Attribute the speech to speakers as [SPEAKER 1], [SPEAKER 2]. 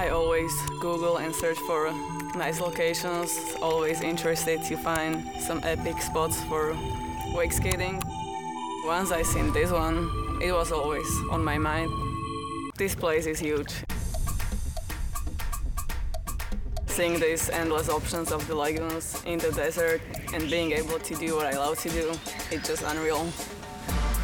[SPEAKER 1] I always Google and search for nice locations, always interested to find some epic spots for wake skating. Once I seen this one, it was always on my mind. This place is huge. Seeing these endless options of the lagoons in the desert and being able to do what I love to do, it's just unreal.